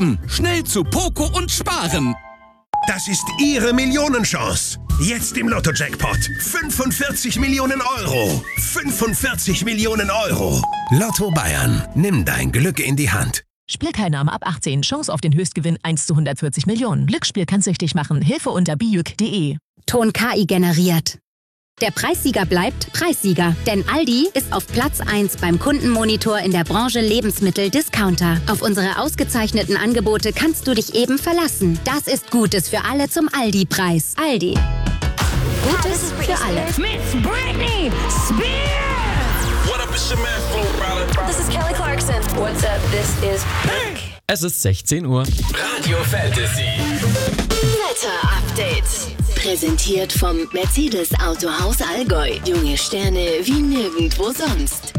shoppen. Schnell zu Poco und sparen. Das ist Ihre Millionenchance. Jetzt im Lotto-Jackpot. 45 Millionen Euro. 45 Millionen Euro. Lotto Bayern. Nimm dein Glück in die Hand. Spielteilnahme ab 18. Chance auf den Höchstgewinn 1 zu 140 Millionen. Glücksspiel kann süchtig machen. Hilfe unter bijuk.de. Ton KI generiert. Der Preissieger bleibt Preissieger, denn Aldi ist auf Platz 1 beim Kundenmonitor in der Branche Lebensmittel-Discounter. Auf unsere ausgezeichneten Angebote kannst du dich eben verlassen. Das ist Gutes für alle zum Aldi-Preis. Aldi. Gutes für alle. Miss Britney Spears! What up, it's your man, Flo Rida. This is Kelly Clarkson. What's up? This is Pink. Es ist 16 Uhr. Radio Fantasy. Wetter Update. Präsentiert vom Mercedes Autohaus Allgäu. Junge Sterne wie nirgendwo sonst.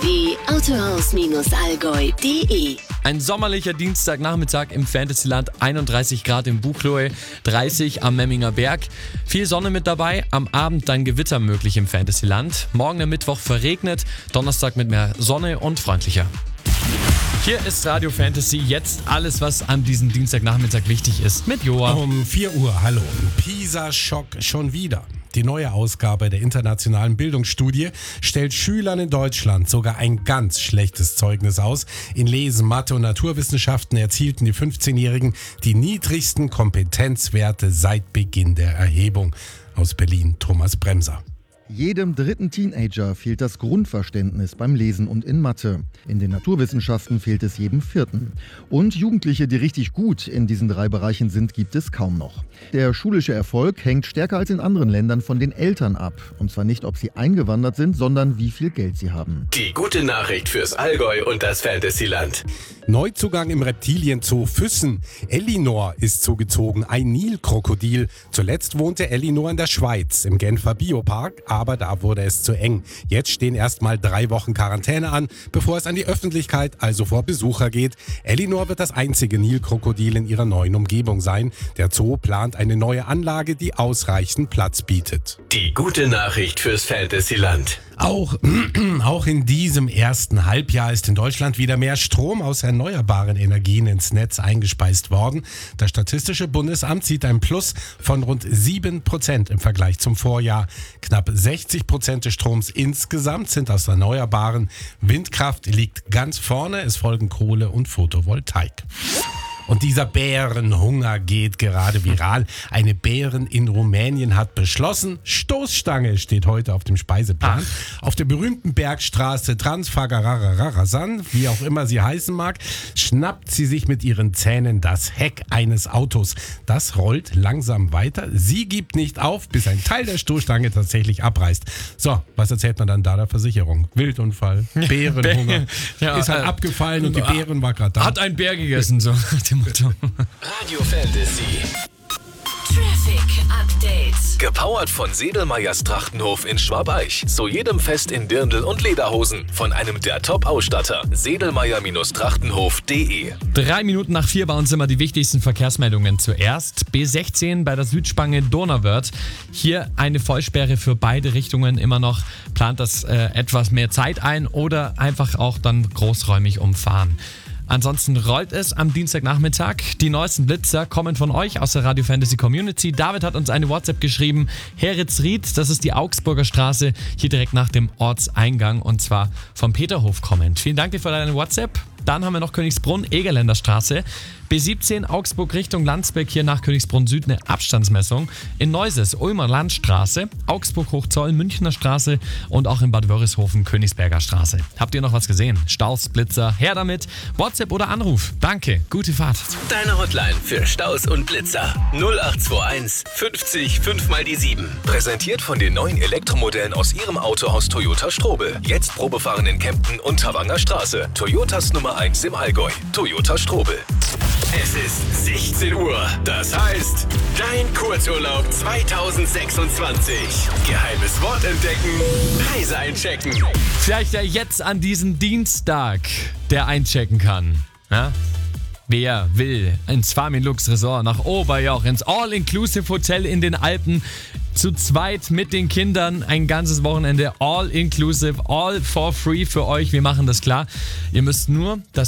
www.autohaus-allgäu.de. Ein sommerlicher Dienstagnachmittag im Fantasyland, 31 Grad im Buchloe, 30 am Memminger Berg. Viel Sonne mit dabei, am Abend dann Gewitter möglich im Fantasyland. Morgen der Mittwoch verregnet, Donnerstag mit mehr Sonne und freundlicher. Hier ist Radio Fantasy, jetzt alles, was an diesem Dienstagnachmittag wichtig ist, mit Joa. Um 4 Uhr, hallo. PISA-Schock schon wieder. Die neue Ausgabe der internationalen Bildungsstudie stellt Schülern in Deutschland sogar ein ganz schlechtes Zeugnis aus. In Lesen, Mathe und Naturwissenschaften erzielten die 15-Jährigen die niedrigsten Kompetenzwerte seit Beginn der Erhebung. Aus Berlin, Thomas Bremser. Jedem dritten Teenager fehlt das Grundverständnis beim Lesen und in Mathe. In den Naturwissenschaften fehlt es jedem vierten. Und Jugendliche, die richtig gut in diesen 3 Bereichen sind, gibt es kaum noch. Der schulische Erfolg hängt stärker als in anderen Ländern von den Eltern ab. Und zwar nicht, ob sie eingewandert sind, sondern wie viel Geld sie haben. Die gute Nachricht fürs Allgäu und das Fantasyland. Neuzugang im Reptilienzoo Füssen. Elinor ist zugezogen, ein Nilkrokodil. Zuletzt wohnte Elinor in der Schweiz, im Genfer Biopark, aber da wurde es zu eng. Jetzt stehen erstmal 3 Wochen Quarantäne an, bevor es an die Öffentlichkeit, also vor Besucher geht. Elinor wird das einzige Nilkrokodil in ihrer neuen Umgebung sein. Der Zoo plant eine neue Anlage, die ausreichend Platz bietet. Die gute Nachricht fürs Fantasyland. Auch in diesem ersten Halbjahr ist in Deutschland wieder mehr Strom aus erneuerbaren Energien ins Netz eingespeist worden. Das Statistische Bundesamt sieht ein Plus von rund 7% im Vergleich zum Vorjahr. Knapp 60% des Stroms insgesamt sind aus Erneuerbaren. Windkraft liegt ganz vorne, es folgen Kohle und Photovoltaik. Und dieser Bärenhunger geht gerade viral. Eine Bärin in Rumänien hat beschlossen, Stoßstange steht heute auf dem Speiseplan. Auf der berühmten Bergstraße Transfagararasan, wie auch immer sie heißen mag, schnappt sie sich mit ihren Zähnen das Heck eines Autos. Das rollt langsam weiter. Sie gibt nicht auf, bis ein Teil der Stoßstange tatsächlich abreißt. So, was erzählt man dann da der Versicherung? Wildunfall, Bärenhunger, ist halt abgefallen und die Bärin war gerade da. Hat ein Bär gegessen, so nach dem Motto. Radio Fantasy. Traffic Update. Gepowert von Sedelmeyers Trachtenhof in Schwabeich. Zu jedem Fest in Dirndl und Lederhosen. Von einem der Top-Ausstatter. Sedelmeyer-Trachtenhof.de. 3 Minuten nach 4 bei uns immer die wichtigsten Verkehrsmeldungen zuerst. B16 bei der Südspange Donauwörth. Hier eine Vollsperre für beide Richtungen immer noch. Plant das etwas mehr Zeit ein oder einfach auch dann großräumig umfahren. Ansonsten rollt es am Dienstagnachmittag. Die neuesten Blitzer kommen von euch aus der Radio Fantasy Community. David hat uns eine WhatsApp geschrieben. Heritz-Ried, das ist die Augsburger Straße, hier direkt nach dem Ortseingang und zwar vom Peterhof kommend. Vielen Dank dir für deine WhatsApp. Dann haben wir noch Königsbrunn, Egerländer Straße. B17 Augsburg Richtung Landsberg, hier nach Königsbrunn Süd eine Abstandsmessung. In Neuses Ulmer Landstraße, Augsburg Hochzoll, Münchner Straße und auch in Bad Wörishofen Königsberger Straße. Habt ihr noch was gesehen? Staus, Blitzer, her damit. WhatsApp oder Anruf. Danke, gute Fahrt. Deine Hotline für Staus und Blitzer. 0821 50 5 mal die 7. Präsentiert von den neuen Elektromodellen aus ihrem Autohaus Toyota Strobel. Jetzt Probefahren in Kempten und Tavanger Straße. Toyotas Nummer 1 im Allgäu. Toyota Strobel. Es ist 16 Uhr. Das heißt, dein Kurzurlaub 2026. Geheimes Wort entdecken, Reise einchecken. Vielleicht ja jetzt an diesem Dienstag, der einchecken kann. Ja? Wer will ins Familux Resort nach Oberjoch, ins All-Inclusive-Hotel in den Alpen, zu zweit mit den Kindern, ein ganzes Wochenende All-Inclusive, all for free für euch. Wir machen das klar. Ihr müsst nur das